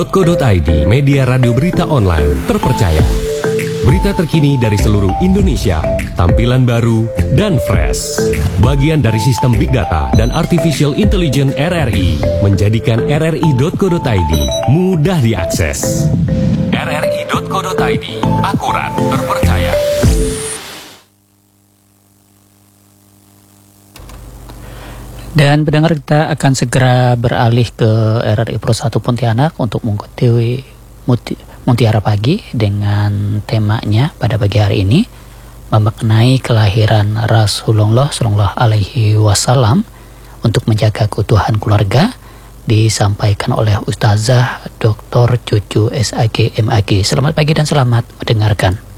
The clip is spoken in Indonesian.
.co.id, media radio berita online terpercaya. Berita terkini dari seluruh Indonesia, tampilan baru dan fresh. Bagian dari sistem Big Data dan Artificial Intelligence RRI menjadikan rri.co.id mudah diakses. rri.co.id, akurat, terpercaya. Dan pendengar, kita akan segera beralih ke RRI Pro 1 Pontianak untuk mengikuti Mutiara Pagi dengan temanya pada pagi hari ini mengenai kelahiran Rasulullah Shallallahu Alaihi Wasallam untuk menjaga keutuhan keluarga, disampaikan oleh Ustazah Dr. Cucu SAG MAG. Selamat pagi dan selamat mendengarkan.